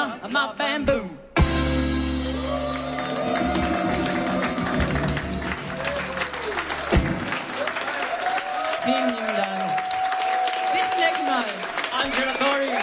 ma bamboo. Vielen lieben Dank. Bis zum nächsten Mal. Angela Corey.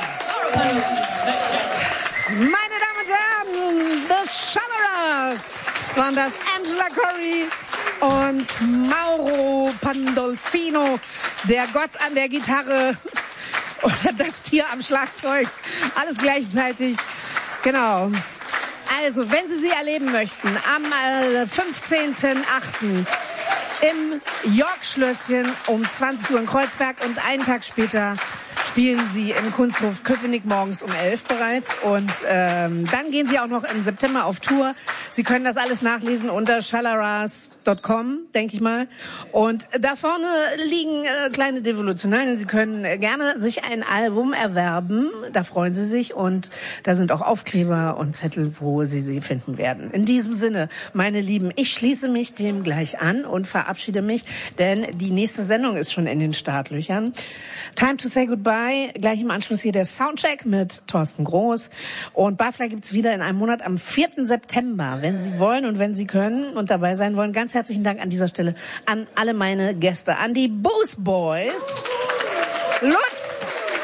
Meine Damen und Herren, The Shalloras waren das, Angela Corey und Mauro Pandolfino, der Gott an der Gitarre oder das Tier am Schlagzeug, alles gleichzeitig. Genau. Also, wenn Sie sie erleben möchten, am 15.08. im York-Schlösschen um 20 Uhr in Kreuzberg und einen Tag später spielen sie im Kunsthof Köpenick morgens um 11 bereits. Und dann gehen sie auch noch im September auf Tour. Sie können das alles nachlesen unter shalaras.com, denke ich mal. Und da vorne liegen kleine Devolutionalien. Sie können gerne sich ein Album erwerben. Da freuen Sie sich. Und da sind auch Aufkleber und Zettel, wo Sie sie finden werden. In diesem Sinne, meine Lieben, ich schließe mich dem gleich an und verabschiede mich, denn die nächste Sendung ist schon in den Startlöchern. Time to say goodbye. Gleich im Anschluss hier der Soundcheck mit Thorsten Groß. Und Barfly gibt's wieder in einem Monat am 4. September. Wenn Sie wollen und wenn Sie können und dabei sein wollen, ganz herzlichen Dank an dieser Stelle an alle meine Gäste, an die Boost Boys, Lutz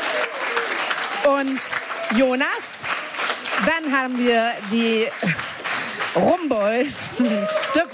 und Jonas. Dann haben wir die Rumboys, Dirk